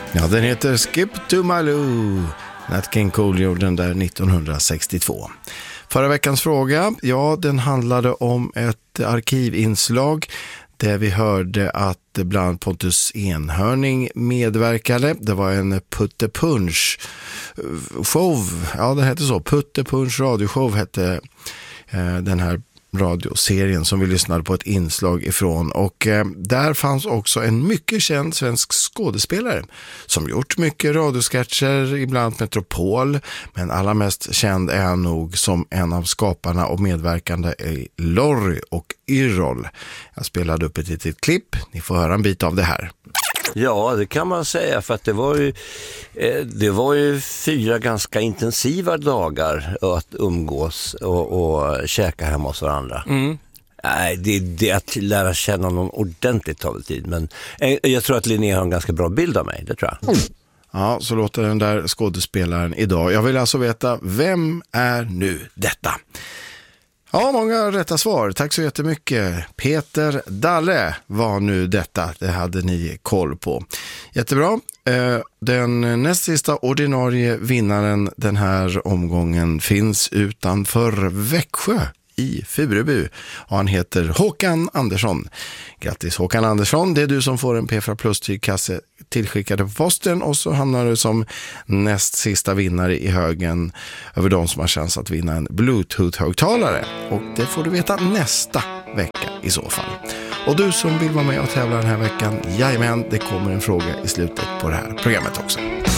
Ja, den heter Skip to Malou. Nat King Cole gjorde den där 1962. Förra veckans fråga, ja, den handlade om ett arkivinslag där vi hörde att bland Pontus Enhörning medverkade. Det var en Putte Punch show, ja det hette så, Putte Punch radioshow hette den här radioserien som vi lyssnade på ett inslag ifrån, och där fanns också en mycket känd svensk skådespelare som gjort mycket radiosketcher, ibland Metropol, men allra mest känd är han nog som en av skaparna och medverkande i Lorry och Yrrol. Jag spelade upp ett litet klipp, ni får höra en bit av det här. Ja, det kan man säga, för att det var ju 4 ganska intensiva dagar att umgås och käka hemma hos varandra. Nej, det att lära känna någon ordentligt tar tid, men jag tror att Linnea har en ganska bra bild av mig, det tror jag. Ja, så låter den där skådespelaren idag. Jag vill alltså veta, vem är nu detta? Ja, många rätta svar. Tack så jättemycket. Peter Dalle var nu detta. Det hade ni koll på. Jättebra. Den näst sista ordinarie vinnaren den här omgången finns utanför Växjö i Furuby. Och han heter Håkan Andersson. Grattis Håkan Andersson. Det är du som får en P4 Plus-tygkasse tillskickade på posten, och så hamnar du som näst sista vinnare i högen över de som har chans att vinna en Bluetooth-högtalare. Och det får du veta nästa vecka i så fall. Och du som vill vara med och tävla den här veckan, jajamän, det kommer en fråga i slutet på det här programmet också.